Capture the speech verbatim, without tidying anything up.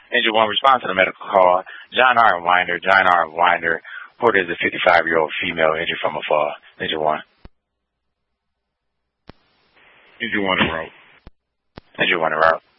Engine one, respond to the medical call. John R. Winder. John R. Winder. Reported as a fifty-five-year-old female injured from a fall. Engine one. Engine one en route. Engine one en route.